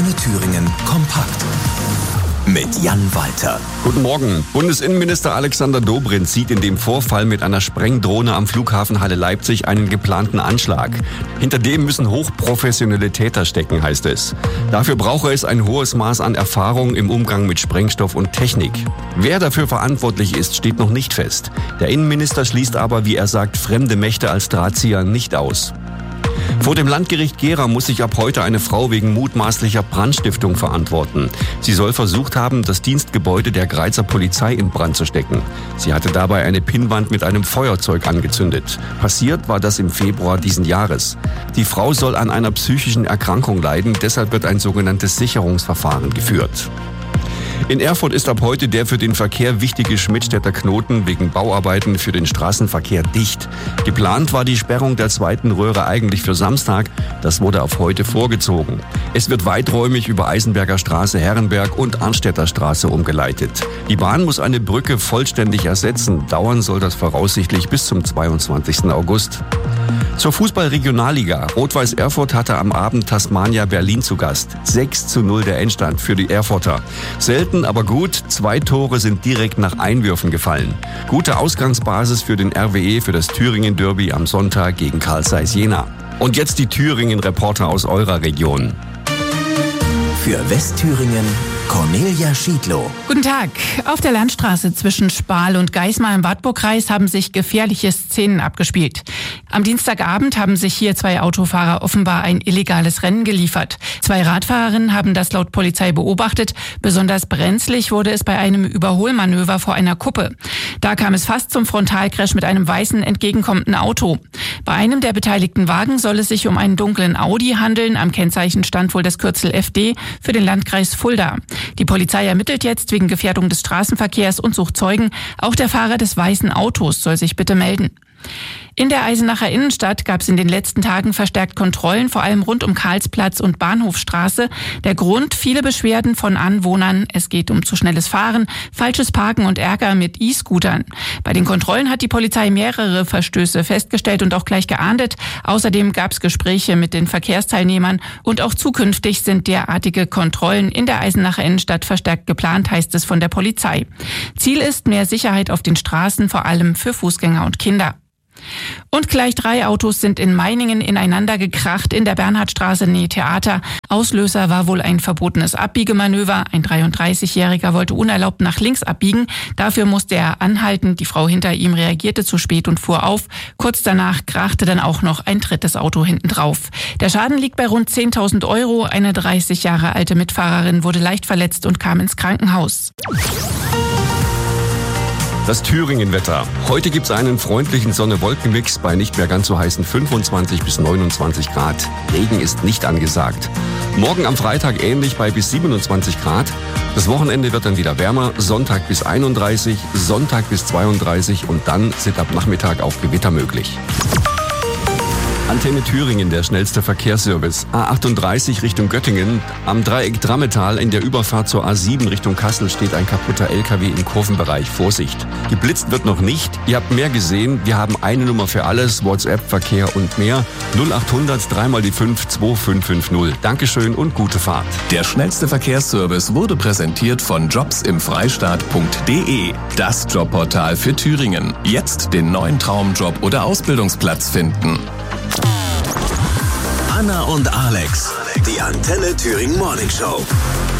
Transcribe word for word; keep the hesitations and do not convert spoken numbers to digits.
Antenne Thüringen kompakt. Mit Jan Walter. Guten Morgen. Bundesinnenminister Alexander Dobrindt sieht in dem Vorfall mit einer Sprengdrohne am Flughafen Halle Leipzig einen geplanten Anschlag. Hinter dem müssen hochprofessionelle Täter stecken, heißt es. Dafür brauche es ein hohes Maß an Erfahrung im Umgang mit Sprengstoff und Technik. Wer dafür verantwortlich ist, steht noch nicht fest. Der Innenminister schließt aber, wie er sagt, fremde Mächte als Drahtzieher nicht aus. Vor dem Landgericht Gera muss sich ab heute eine Frau wegen mutmaßlicher Brandstiftung verantworten. Sie soll versucht haben, das Dienstgebäude der Greizer Polizei in Brand zu stecken. Sie hatte dabei eine Pinnwand mit einem Feuerzeug angezündet. Passiert war das im Februar diesen Jahres. Die Frau soll an einer psychischen Erkrankung leiden, deshalb wird ein sogenanntes Sicherungsverfahren geführt. In Erfurt ist ab heute der für den Verkehr wichtige Schmidtstädter Knoten wegen Bauarbeiten für den Straßenverkehr dicht. Geplant war die Sperrung der zweiten Röhre eigentlich für Samstag. Das wurde auf heute vorgezogen. Es wird weiträumig über Eisenberger Straße, Herrenberg und Arnstädter Straße umgeleitet. Die Bahn muss eine Brücke vollständig ersetzen. Dauern soll das voraussichtlich bis zum zweiundzwanzigsten August. Zur Fußball-Regionalliga. Rot-Weiß Erfurt hatte am Abend Tasmania Berlin zu Gast. sechs zu null der Endstand für die Erfurter. Selten, aber gut. Zwei Tore sind direkt nach Einwürfen gefallen. Gute Ausgangsbasis für den R W E für das Thüringen-Derby am Sonntag gegen Carl Zeiss Jena. Und jetzt die Thüringen-Reporter aus eurer Region. Für Westthüringen Cornelia Schiedlow. Guten Tag. Auf der Landstraße zwischen Spahl und Geismar im Wartburgkreis haben sich gefährliche Szenen abgespielt. Am Dienstagabend haben sich hier zwei Autofahrer offenbar ein illegales Rennen geliefert. Zwei Radfahrerinnen haben das laut Polizei beobachtet. Besonders brenzlig wurde es bei einem Überholmanöver vor einer Kuppe. Da kam es fast zum Frontalcrash mit einem weißen entgegenkommenden Auto. Bei einem der beteiligten Wagen soll es sich um einen dunklen Audi handeln. Am Kennzeichen stand wohl das Kürzel F D für den Landkreis Fulda. Die Polizei ermittelt jetzt wegen Gefährdung des Straßenverkehrs und sucht Zeugen. Auch der Fahrer des weißen Autos soll sich bitte melden. In der Eisenacher Innenstadt gab es in den letzten Tagen verstärkt Kontrollen, vor allem rund um Karlsplatz und Bahnhofstraße. Der Grund: viele Beschwerden von Anwohnern. Es geht um zu schnelles Fahren, falsches Parken und Ärger mit E-Scootern. Bei den Kontrollen hat die Polizei mehrere Verstöße festgestellt und auch gleich geahndet. Außerdem gab es Gespräche mit den Verkehrsteilnehmern und auch zukünftig sind derartige Kontrollen in der Eisenacher Innenstadt verstärkt geplant, heißt es von der Polizei. Ziel ist mehr Sicherheit auf den Straßen, vor allem für Fußgänger und Kinder. Und gleich drei Autos sind in Meiningen ineinander gekracht in der Bernhardstraße Nähe Theater. Auslöser war wohl ein verbotenes Abbiegemanöver. Ein dreiunddreißigjähriger wollte unerlaubt nach links abbiegen. Dafür musste er anhalten. Die Frau hinter ihm reagierte zu spät und fuhr auf. Kurz danach krachte dann auch noch ein drittes Auto hinten drauf. Der Schaden liegt bei rund zehntausend Euro. Eine dreißig Jahre alte Mitfahrerin wurde leicht verletzt und kam ins Krankenhaus. Das Thüringen-Wetter. Heute gibt's einen freundlichen Sonne-Wolken-Mix bei nicht mehr ganz so heißen fünfundzwanzig bis neunundzwanzig Grad. Regen ist nicht angesagt. Morgen am Freitag ähnlich bei bis siebenundzwanzig Grad. Das Wochenende wird dann wieder wärmer. Sonntag bis einunddreißig, Sonntag bis zweiunddreißig und dann sind ab Nachmittag auch Gewitter möglich. Antenne Thüringen, der schnellste Verkehrsservice. A achtunddreißig Richtung Göttingen. Am Dreieck Drammetal in der Überfahrt zur A sieben Richtung Kassel steht ein kaputter L K W im Kurvenbereich. Vorsicht. Geblitzt wird noch nicht. Ihr habt mehr gesehen. Wir haben eine Nummer für alles. WhatsApp, Verkehr und mehr. null achthundert drei mal die fünf zwei fünf fünf null. Dankeschön und gute Fahrt. Der schnellste Verkehrsservice wurde präsentiert von jobs im freistaat punkt de. Das Jobportal für Thüringen. Jetzt den neuen Traumjob oder Ausbildungsplatz finden. Anna und Alex, die Antenne Thüringen Morning Show.